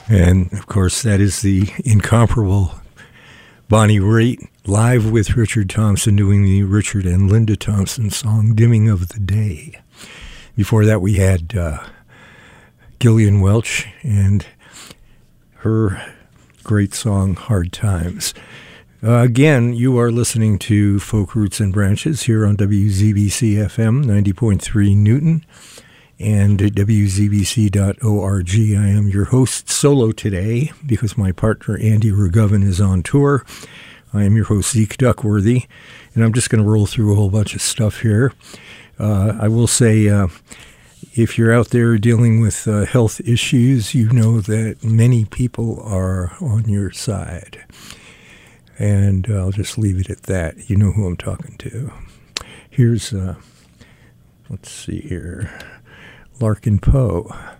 And, of course, that is the incomparable Bonnie Raitt, live with Richard Thompson, doing the Richard and Linda Thompson song, Dimming of the Day. Before that, we had Gillian Welch and her great song, Hard Times. Again, you are listening to Folk Roots and Branches here on WZBC-FM 90.3 Newton and at WZBC.org. I am your host solo today because my partner Andy Regovin is on tour. I am your host, Zeke Duckworthy, and I'm just going to roll through a whole bunch of stuff here. I will say, if you're out there dealing with health issues, you know that many people are on your side. And I'll just leave it at that. You know who I'm talking to. Here's, let's see here, Larkin Poe.